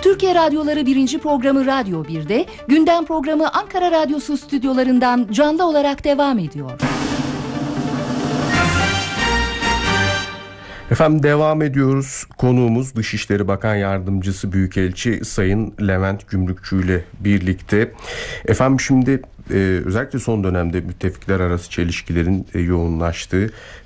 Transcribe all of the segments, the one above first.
Türkiye Radyoları 1. programı Radyo 1'de, gündem programı Ankara Radyosu stüdyolarından canlı olarak devam ediyor. Efendim devam ediyoruz. Konuğumuz Dışişleri Bakan Yardımcısı Büyükelçi Sayın Levent Gümrükçü ile birlikte. Efendim şimdi özellikle son dönemde müttefikler arası çelişkilerin yoğunlaştığı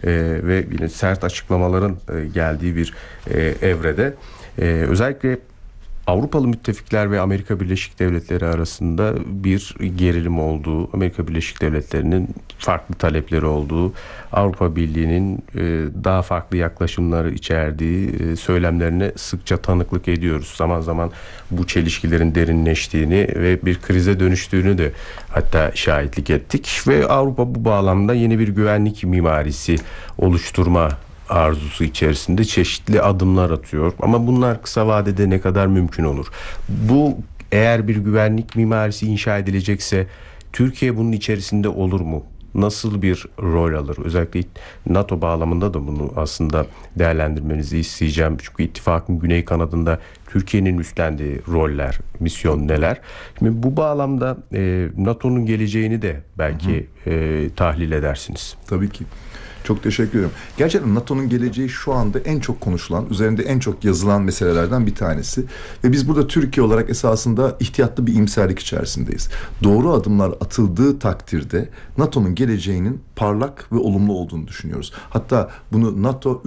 ve yine sert açıklamaların geldiği bir evrede özellikle Avrupalı müttefikler ve Amerika Birleşik Devletleri arasında bir gerilim olduğu, Amerika Birleşik Devletleri'nin farklı talepleri olduğu, Avrupa Birliği'nin daha farklı yaklaşımları içerdiği söylemlerine sıkça tanıklık ediyoruz. Zaman zaman bu çelişkilerin derinleştiğini ve bir krize dönüştüğünü de hatta şahitlik ettik ve Avrupa bu bağlamda yeni bir güvenlik mimarisi oluşturma arzusu içerisinde çeşitli adımlar atıyor. Ama bunlar kısa vadede ne kadar mümkün olur? Bu eğer bir güvenlik mimarisi inşa edilecekse Türkiye bunun içerisinde olur mu? Nasıl bir rol alır? Özellikle NATO bağlamında da bunu aslında değerlendirmenizi isteyeceğim. Çünkü ittifakın güney kanadında Türkiye'nin üstlendiği roller, misyon neler? Şimdi bu bağlamda NATO'nun geleceğini de belki tahlil edersiniz. Tabii ki. Çok teşekkür ederim. Gerçekten NATO'nun geleceği şu anda en çok konuşulan, üzerinde en çok yazılan meselelerden bir tanesi. Ve biz burada Türkiye olarak esasında ihtiyatlı bir iyimserlik içerisindeyiz. Doğru adımlar atıldığı takdirde NATO'nun geleceğinin parlak ve olumlu olduğunu düşünüyoruz. Hatta bunu NATO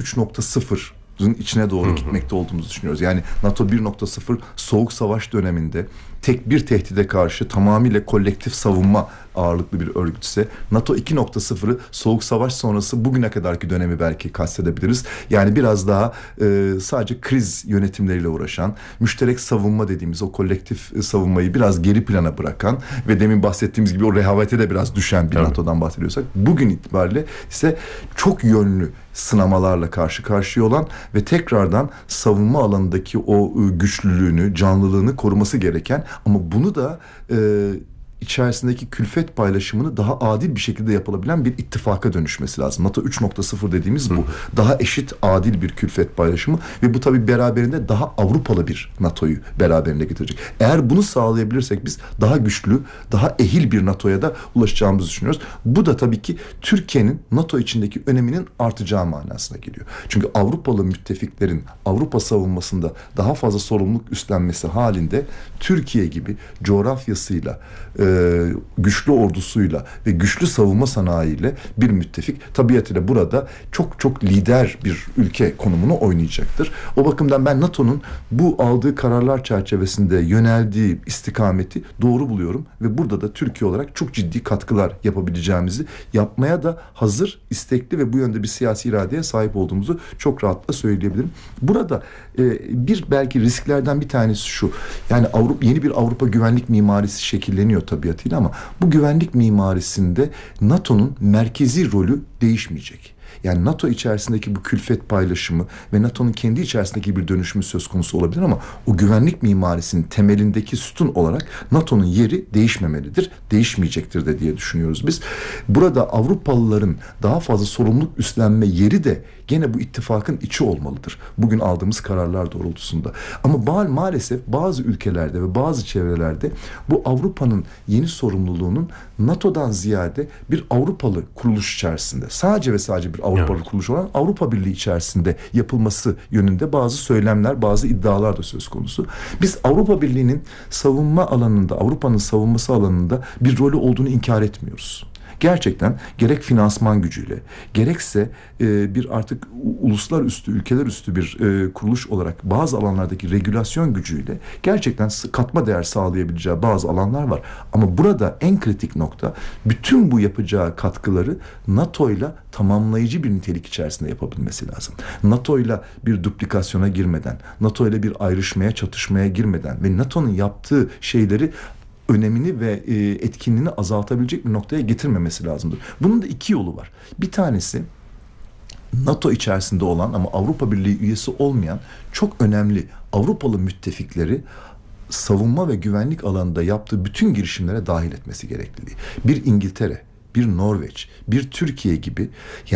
3.0'ın içine doğru gitmekte olduğumuzu düşünüyoruz. Yani NATO 1.0 Soğuk Savaş döneminde tek bir tehdide karşı tamamıyla kolektif savunma ağırlıklı bir örgütse, NATO 2.0'ı Soğuk Savaş sonrası bugüne kadarki dönemi belki kastedebiliriz. Yani biraz daha sadece kriz yönetimleriyle uğraşan, müşterek savunma dediğimiz o kolektif savunmayı biraz geri plana bırakan ve demin bahsettiğimiz gibi o rehavete de biraz düşen bir NATO'dan bahsediyorsak, bugün itibariyle ise çok yönlü sınamalarla karşı karşıya olan ve tekrardan savunma alanındaki o güçlülüğünü, canlılığını koruması gereken, ama bunu da içerisindeki külfet paylaşımını daha adil bir şekilde yapılabilen bir ittifaka dönüşmesi lazım. NATO 3.0 dediğimiz bu. Daha eşit, adil bir külfet paylaşımı ve bu tabii beraberinde daha Avrupalı bir NATO'yu beraberinde getirecek. Eğer bunu sağlayabilirsek biz daha güçlü, daha ehil bir NATO'ya da ulaşacağımızı düşünüyoruz. Bu da tabii ki Türkiye'nin NATO içindeki öneminin artacağı manasına geliyor. Çünkü Avrupalı müttefiklerin Avrupa savunmasında daha fazla sorumluluk üstlenmesi halinde Türkiye gibi coğrafyasıyla, güçlü ordusuyla ve güçlü savunma sanayiyle bir müttefik tabiatıyla burada çok çok lider bir ülke konumunu oynayacaktır. O bakımdan ben NATO'nun bu aldığı kararlar çerçevesinde yöneldiği istikameti doğru buluyorum ve burada da Türkiye olarak çok ciddi katkılar yapabileceğimizi, yapmaya da hazır, istekli ve bu yönde bir siyasi iradeye sahip olduğumuzu çok rahatla söyleyebilirim. Burada bir belki risklerden bir tanesi şu. Yani yeni bir Avrupa güvenlik mimarisi şekilleniyor tabiatıyla, ama bu güvenlik mimarisinde NATO'nun merkezi rolü değişmeyecek. Yani NATO içerisindeki bu külfet paylaşımı ve NATO'nun kendi içerisindeki bir dönüşümü söz konusu olabilir, ama o güvenlik mimarisinin temelindeki sütun olarak NATO'nun yeri değişmemelidir, değişmeyecektir de diye düşünüyoruz biz. Burada Avrupalıların daha fazla sorumluluk üstlenme yeri de gene bu ittifakın içi olmalıdır. Bugün aldığımız kararlar doğrultusunda. Ama maalesef bazı ülkelerde ve bazı çevrelerde bu Avrupa'nın yeni sorumluluğunun NATO'dan ziyade bir Avrupalı kuruluş içerisinde, sadece ve sadece bir Avrupalı kuruluş olan Avrupa Birliği içerisinde yapılması yönünde bazı söylemler, bazı iddialar da söz konusu. Biz Avrupa Birliği'nin savunma alanında, Avrupa'nın savunması alanında bir rolü olduğunu inkar etmiyoruz. Gerçekten gerek finansman gücüyle, gerekse bir artık uluslararası, ülkeler üstü bir kuruluş olarak bazı alanlardaki regülasyon gücüyle gerçekten katma değer sağlayabileceği bazı alanlar var. Ama burada en kritik nokta, bütün bu yapacağı katkıları NATO'yla tamamlayıcı bir nitelik içerisinde yapabilmesi lazım. NATO'yla bir duplikasyona girmeden, NATO'yla bir ayrışmaya, çatışmaya girmeden ve NATO'nun yaptığı şeyleri önemini ve etkinliğini azaltabilecek bir noktaya getirmemesi lazımdır. Bunun da iki yolu var. Bir tanesi NATO içerisinde olan ama Avrupa Birliği üyesi olmayan çok önemli Avrupalı müttefikleri savunma ve güvenlik alanında yaptığı bütün girişimlere dahil etmesi gerekliliği. Bir İngiltere, bir Norveç, bir Türkiye gibi